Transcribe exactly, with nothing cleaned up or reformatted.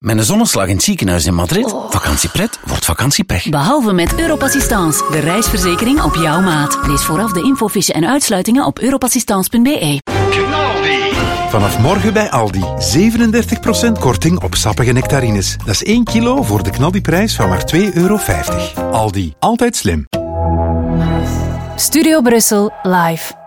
Met een zonneslag in het ziekenhuis in Madrid, oh. vakantiepret wordt vakantiepech. Behalve met Europassistance, de reisverzekering op jouw maat. Lees vooraf de infofiche en uitsluitingen op europassistance punt b e. Vanaf morgen bij Aldi. zevenendertig procent korting op sappige nectarines. Dat is één kilo voor de knaldiprijs van maar twee euro vijftig. Aldi. Altijd slim. Studio Brussel live.